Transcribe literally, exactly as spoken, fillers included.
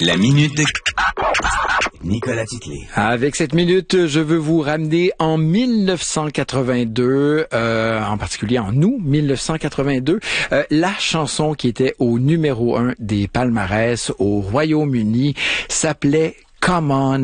La minute de Nicolas Titley. Avec cette minute, je veux vous ramener en mille neuf cent quatre-vingt-deux, euh, en particulier en août mille neuf cent quatre-vingt-deux, euh, la chanson qui était au numéro un des palmarès au Royaume-Uni s'appelait Come On